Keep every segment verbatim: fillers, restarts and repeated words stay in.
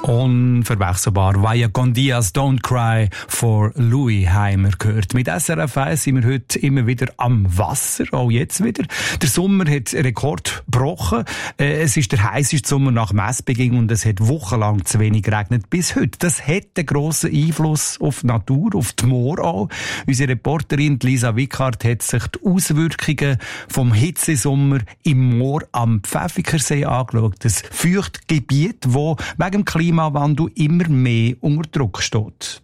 Unverwechselbar. Vaya con Diaz, Don't Cry for Louis haben wir gehört. Mit S R F eins sind wir heute immer wieder am Wasser, auch jetzt wieder. Der Sommer hat Rekord gebrochen. Es ist der heisseste Sommer nach Messbeginn und es hat wochenlang zu wenig geregnet bis heute. Das hat einen grossen Einfluss auf die Natur, auf die Moor auch. Unsere Reporterin Lisa Wickhardt hat sich die Auswirkungen vom Hitzesommer im Moor am Pfäffikensee angeschaut. Das Feuchtgebiet, das wegen dem Klimawandel immer mehr unter Druck steht.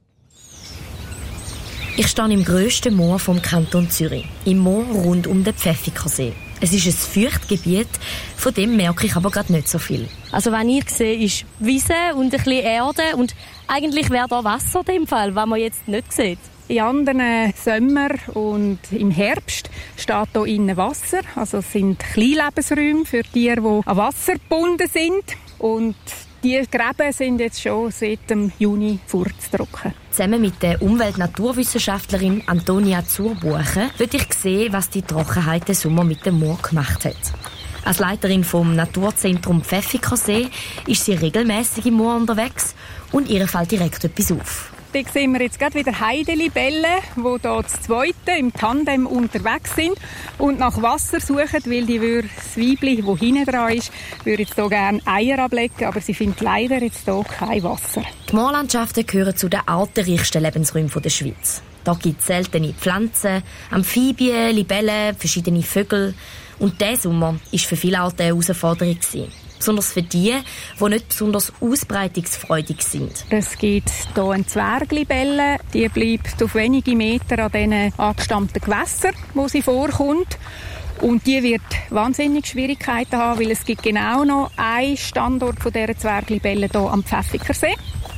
Ich stehe im grössten Moor vom Kanton Zürich, im Moor rund um den Pfäffikensee. Es ist ein Feuchtgebiet, von dem merke ich aber gerade nicht so viel. Also was ich sehe, ist Wiese und ein bisschen Erde und eigentlich wäre da Wasser in dem Fall, was man jetzt nicht sieht. In anderen Sommer und im Herbst steht hier innen Wasser. Also es sind Kleinlebensräume für Tiere, die an Wasser gebunden sind. Und die Gräben sind jetzt schon seit dem Juni furztrocken. Zusammen mit der Umwelt-Naturwissenschaftlerin Antonia Zurbuchen will ich sehen, was die Trockenheit des Sommer mit dem Moor gemacht hat. Als Leiterin vom Naturzentrum Pfäffikensee ist sie regelmäßig im Moor unterwegs und ihr fällt direkt etwas auf. Hier sehen wir jetzt gerade wieder Heidelibellen, die hier das Zweite im Tandem unterwegs sind und nach Wasser suchen, weil die würde, das Weibli, das hinten dran ist, würde jetzt hier gerne Eier ablegen, aber sie findet leider jetzt hier kein Wasser. Die Moorlandschaften gehören zu den artenreichsten Lebensräumen der Schweiz. Da gibt es seltene Pflanzen, Amphibien, Libellen, verschiedene Vögel. Und dieser Sommer war für viele Arten eine Herausforderung. Besonders für die, die nicht besonders ausbreitungsfreudig sind. Es gibt hier eine Zwerglibelle, die bleibt auf wenige Meter an diesen angestammten Gewässern, wo sie vorkommt. Und die wird wahnsinnig Schwierigkeiten haben, weil es gibt genau noch einen Standort von dieser Zwerglibelle hier am Pfäffikensee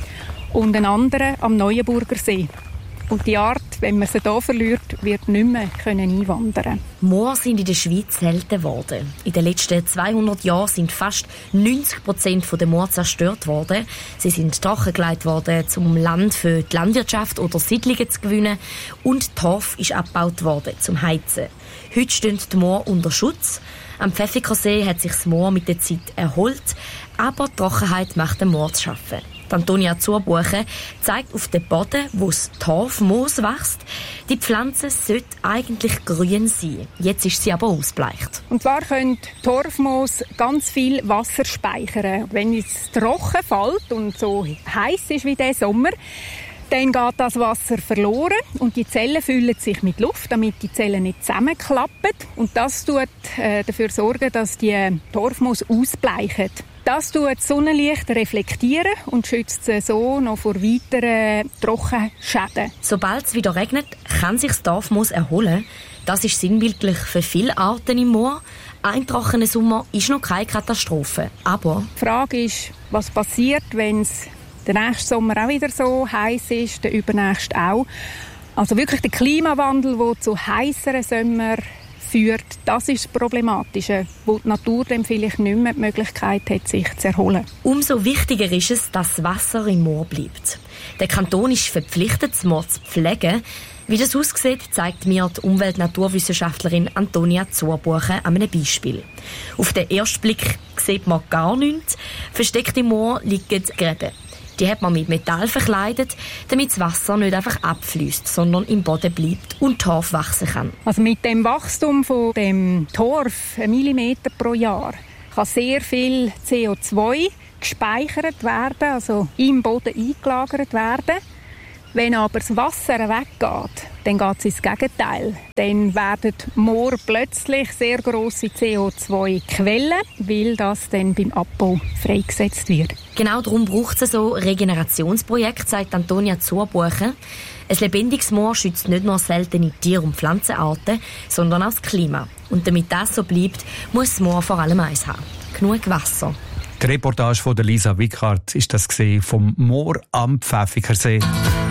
und einen anderen am Neuenburger See. Und die Art, wenn man sie hier verliert, wird nicht mehr einwandern können. Moore sind in der Schweiz selten geworden. In den letzten zweihundert Jahren sind fast neunzig Prozent der Moore zerstört worden. Sie sind trockengelegt worden, um Land für die Landwirtschaft oder Siedlungen zu gewinnen. Und Torf ist abgebaut worden, zum Heizen. Heute stehen die Moore unter Schutz. Am Pfäffikensee hat sich das Moor mit der Zeit erholt, aber die Trockenheit macht den Moor zu schaffen. Antonia Zurbuchen zeigt auf den Boden, wo das Torfmoos wächst. Die Pflanze sollte eigentlich grün sein. Jetzt ist sie aber ausbleicht. Und zwar können Torfmoos ganz viel Wasser speichern. Wenn es trocken fällt und so heiß ist wie dieser Sommer, dann geht das Wasser verloren und die Zellen füllen sich mit Luft, damit die Zellen nicht zusammenklappen. Und das tut äh, dafür sorgen, dass die Torfmoos ausbleichen. Das tut das Sonnenlicht reflektieren und schützt sie so noch vor weiteren Trockenschäden. Sobald es wieder regnet, kann sich das Torfmoos erholen. Das ist sinnbildlich für viele Arten im Moor. Ein trockener Sommer ist noch keine Katastrophe. Aber die Frage ist, was passiert, wenn es der nächste Sommer auch wieder so heiß ist, der übernächste auch. Also wirklich der Klimawandel, der zu heißeren Sommern führt, das ist das Problematische, wo die Natur dann vielleicht nicht mehr die Möglichkeit hat, sich zu erholen. Umso wichtiger ist es, dass das Wasser im Moor bleibt. Der Kanton ist verpflichtet, das Moor zu pflegen. Wie das aussieht, zeigt mir die Umwelt-Naturwissenschaftlerin Antonia Zurbuchen an einem Beispiel. Auf den ersten Blick sieht man gar nichts. Versteckt im Moor liegen Gräben. Die hat man mit Metall verkleidet, damit das Wasser nicht einfach abfließt, sondern im Boden bleibt und Torf wachsen kann. Also mit dem Wachstum von dem Torf, ein Millimeter pro Jahr, kann sehr viel C O zwei gespeichert werden, also im Boden eingelagert werden. Wenn aber das Wasser weggeht, dann geht es ins Gegenteil. Dann werden Moor plötzlich sehr grosse C O zwei Quellen, weil das dann beim Abbau freigesetzt wird. Genau darum braucht es so Regenerationsprojekte, sagt Antonia Zurbuchen. Ein lebendiges Moor schützt nicht nur seltene Tier- und Pflanzenarten, sondern auch das Klima. Und damit das so bleibt, muss das Moor vor allem eins haben: genug Wasser. Die Reportage von Lisa Wickhardt ist das vom Moor am Pfäffikensee.